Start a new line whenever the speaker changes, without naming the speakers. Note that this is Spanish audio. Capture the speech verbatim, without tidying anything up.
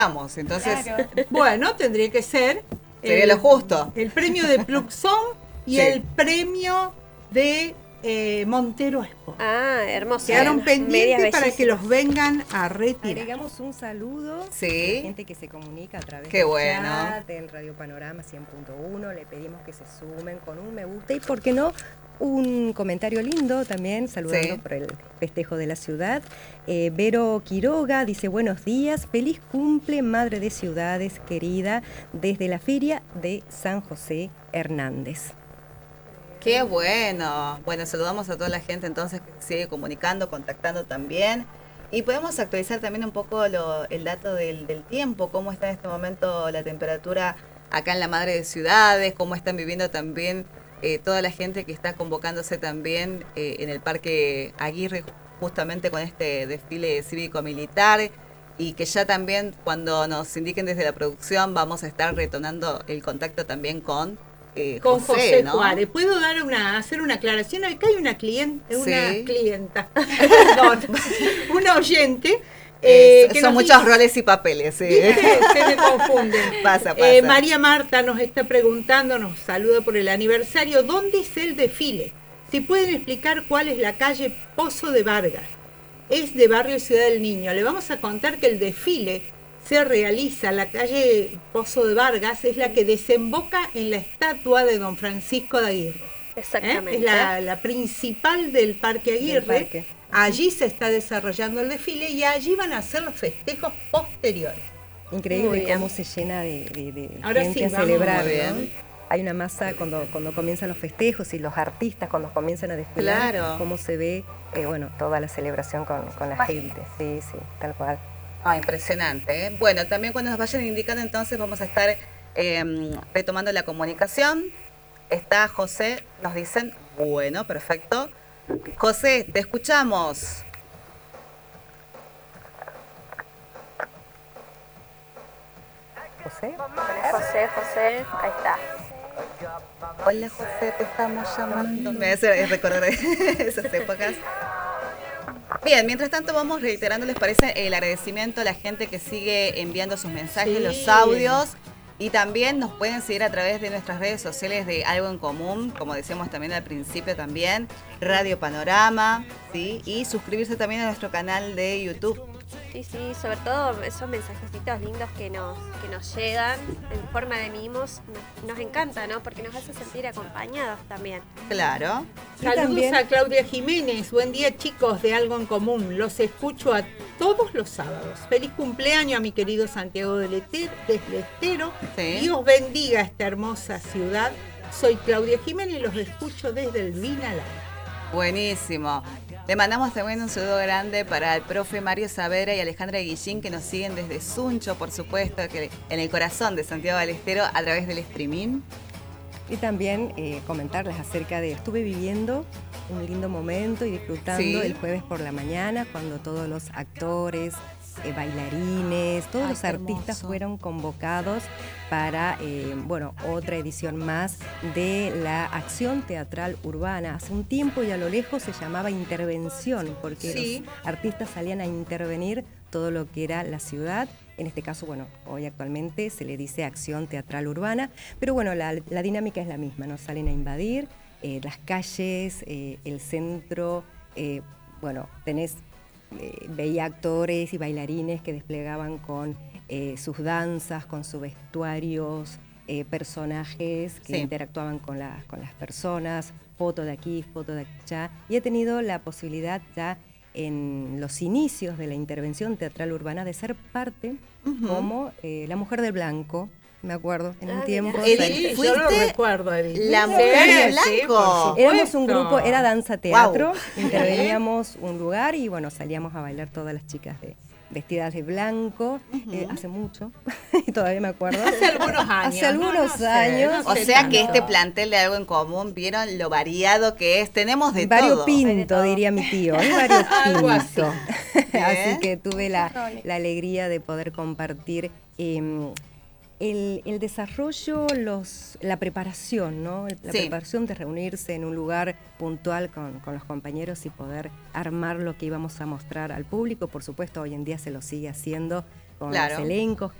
Vamos, entonces
Claro.
Bueno, tendría que ser
sería
el,
lo justo.
el premio de Pluxón y
Sí.
el premio de eh, Montero Expo.
Ah, hermoso.
Quedaron
Medias
pendientes para que
bellísimas.
los vengan a retirar.
Agregamos un saludo
Sí.
a la gente que se comunica a través
Qué
del
bueno.
chat, del Radio Panorama cien punto uno. Le pedimos que se sumen con un me gusta y, ¿por qué no?, un comentario lindo también, saludando
Sí.
por el festejo de la ciudad. Eh, Vero Quiroga dice: buenos días, feliz cumple, madre de ciudades querida, desde la feria de San José Hernández.
Qué bueno. Bueno, saludamos a toda la gente entonces que sigue comunicando, contactando también. Y podemos actualizar también un poco lo, el dato del, del tiempo, cómo está en este momento la temperatura acá en la Madre de Ciudades, cómo están viviendo también eh, toda la gente que está convocándose también eh, en el Parque Aguirre, justamente con este desfile cívico-militar, y que ya también cuando nos indiquen desde la producción vamos a estar retornando el contacto también con Eh,
Con José, José
¿no?
Juárez. ¿Puedo dar una, hacer una aclaración? Acá hay una cliente, una
Sí.
clienta, perdón, una oyente. Eh,
Eh,
que
son
nos
muchos
dice-
roles y papeles, sí.
¿Viste? Se me confunden.
Pasa, pasa.
Eh, María Marta nos está preguntando, nos saluda por el aniversario, ¿dónde es el desfile? Si pueden explicar cuál es la calle Pozo de Vargas. Es de Barrio Ciudad del Niño. Le vamos a contar que el desfile se realiza, la calle Pozo de Vargas es la que desemboca en la estatua de don Francisco de Aguirre. ¿eh?
Exactamente.
Es la, la principal del Parque Aguirre.
Del parque.
Allí se está desarrollando el desfile y allí van a ser los festejos posteriores.
Muy
Increíble
bien.
cómo se llena de, de- de
Ahora
gente
sí,
a
vamos.
celebrar,
Muy
¿no?
bien.
Hay una masa cuando, cuando comienzan los festejos y los artistas cuando comienzan a desfilar,
Claro.
cómo se ve, eh, bueno, toda la celebración con, con la gente. Sí, sí, tal cual.
Ah, impresionante. ¿eh? Bueno, también cuando nos vayan indicando entonces vamos a estar eh, retomando la comunicación. Está José, nos dicen, bueno, perfecto. José, te escuchamos.
José.
José, José, ahí está.
Hola José, te estamos llamando. Me hace recordar esas épocas. Bien, mientras tanto vamos reiterando, ¿les parece? El agradecimiento a la gente que sigue enviando sus mensajes,
Sí.
los audios. Y también nos pueden seguir a través de nuestras redes sociales de Algo en Común, como decíamos también al principio también, Radio Panorama, ¿sí? Y suscribirse también a nuestro canal de YouTube.
Sí, sí, sobre todo esos mensajecitos lindos que nos, que nos llegan en forma de mimos, nos, nos encanta, ¿no? Porque nos hace sentir acompañados también.
Claro.
Y
Saludos
también-
a Claudia Jiménez. Buen día, chicos de Algo en Común. Los escucho a todos los sábados. Feliz cumpleaños a mi querido Santiago del Estero. Del Estero.
Sí.
Dios bendiga esta hermosa ciudad. Soy Claudia Jiménez y los escucho desde el Vinalá.
Buenísimo. Le mandamos también un saludo grande para el profe Mario Saavedra y Alejandra Guillín, que nos siguen desde Suncho, por supuesto, que en el corazón de Santiago del Estero a través del streaming.
Y también eh, comentarles acerca de, estuve viviendo un lindo momento y disfrutando
Sí.
el jueves por la mañana, cuando todos los actores, eh, bailarines, todos
Ay,
los
qué
artistas
hermoso.
fueron convocados para, eh, bueno, otra edición más de la acción teatral urbana. Hace un tiempo y a lo lejos se llamaba Intervención, porque
Sí.
los artistas salían a intervenir todo lo que era la ciudad. En este caso, bueno, hoy actualmente se le dice acción teatral urbana, pero bueno, la, la dinámica es la misma, ¿no? Salen a invadir eh, las calles, eh, el centro, eh, bueno, tenés, eh, veía actores y bailarines que desplegaban con eh, sus danzas, con sus vestuarios, eh, personajes que
Sí.
interactuaban con, la- con las personas, foto de aquí, foto de allá, y he tenido la posibilidad ya en los inicios de la intervención teatral urbana de ser parte
Ujú.
como eh, la mujer de blanco, me acuerdo, en
Ah,
un tiempo.
mirá.
Edith,
Sí, yo
¿fuiste
lo recuerdo, Edith.
la
Sí,
mujer de
sí,
blanco?
por supuesto.
Éramos un grupo, era danza teatro,
Wow.
interveníamos un lugar y bueno, salíamos a bailar todas las chicas de, vestidas de blanco, eh, hace mucho, y todavía me acuerdo.
Hace algunos años.
Hace algunos
no, no sé,
años.
no
O
sé
sea que
tanto.
este plantel de Algo en Común, ¿vieron lo variado que es? Tenemos de todo.
Variopinto, diría mi tío, es variopinto.
Algo así.
Bien.
Así que tuve la,
Roles.
la alegría de poder compartir eh, el, el desarrollo, los, la preparación, ¿no? La
Sí.
preparación de reunirse en un lugar puntual con, con los compañeros y poder armar lo que íbamos a mostrar al público. Por supuesto, hoy en día se lo sigue haciendo con
Claro.
los elencos